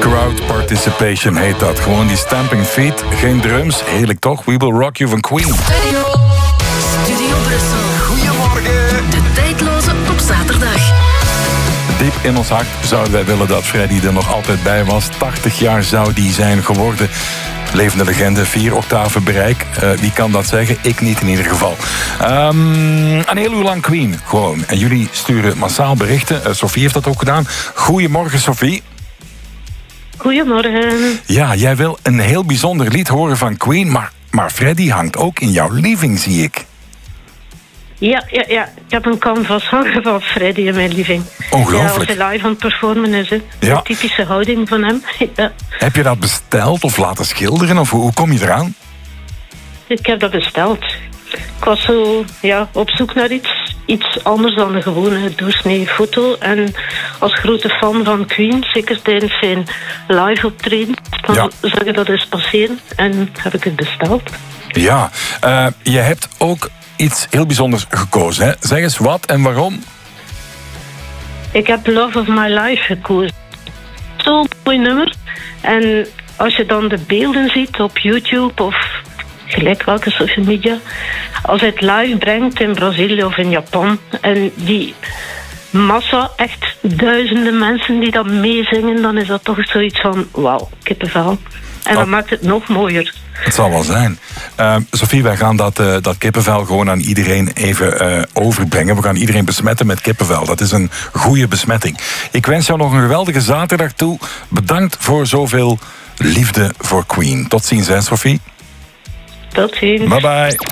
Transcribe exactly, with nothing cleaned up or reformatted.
Crowd participation heet dat. Gewoon die stamping feet, geen drums. Heerlijk toch? We Will Rock You van Queen. Radio Studio Brussel. Goedemorgen. De tijdloze op zaterdag. Diep in ons hart zouden wij willen dat Freddy er nog altijd bij was. tachtig jaar zou die zijn geworden. Levende legende, vier octaven bereik. Uh, wie kan dat zeggen? Ik niet in ieder geval. Um, een heel uur lang Queen, gewoon. En jullie sturen massaal berichten. Uh, Sophie heeft dat ook gedaan. Goedemorgen, Sophie. Goedemorgen. Ja, jij wil een heel bijzonder lied horen van Queen, maar, maar Freddy hangt ook in jouw living, zie ik. Ja, ja, ja, ik heb een canvas hangen van Freddy in mijn living. Ongelooflijk. Ja, als hij live aan het performen is, hè. Ja. De typische houding van hem. Ja. Heb je dat besteld of laten schilderen? Of hoe, hoe kom je eraan? Ik heb dat besteld. Ik was zo ja, op zoek naar iets, iets anders dan een gewone doorsnee foto. En als grote fan van Queen, zeker tijdens zijn live optreden, dan Ja. zag ik dat eens passeren en heb ik het besteld. Ja, uh, je hebt ook iets heel bijzonders gekozen. Hè? Zeg eens wat en waarom? Ik heb Love of My Life gekozen. Zo'n mooi nummer. En als je dan de beelden ziet op YouTube of gelijk welke social media, als hij het live brengt in Brazilië of in Japan en die massa, echt duizenden mensen die dat meezingen, dan is dat toch zoiets van wauw, kippenvel. En dat Oh. maakt het nog mooier. Het zal wel zijn. Uh, Sophie, wij gaan dat, uh, dat kippenvel gewoon aan iedereen even uh, overbrengen. We gaan iedereen besmetten met kippenvel. Dat is een goede besmetting. Ik wens jou nog een geweldige zaterdag toe. Bedankt voor zoveel liefde voor Queen. Tot ziens, hè, Sophie. Tot ziens. Bye bye.